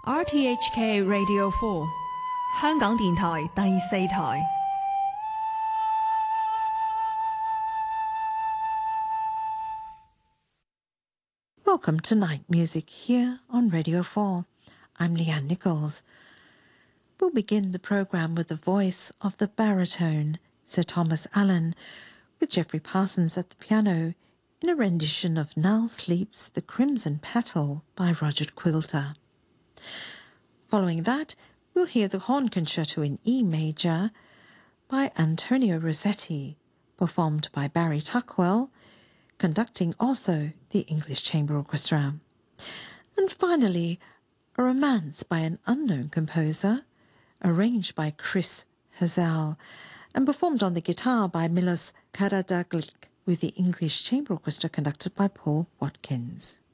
RTHK Radio 4香港電台第四台。 Welcome to Night Music here on Radio 4. I'm Leanne Nichols. We'll begin the programme with the voice of the baritone, Sir Thomas Allen, with Geoffrey Parsons at the piano in a rendition of Now Sleeps the Crimson Petal by Roger Quilter. Following that, we'll hear the Horn Concerto in E major by Antonio Rossetti, performed by Barry Tuckwell, conducting also the English Chamber Orchestra. And finally, a romance by an unknown composer, arranged by Chris Hazell, and performed on the guitar by Milos Karađagić with the English Chamber Orchestra conducted by Paul Watkins.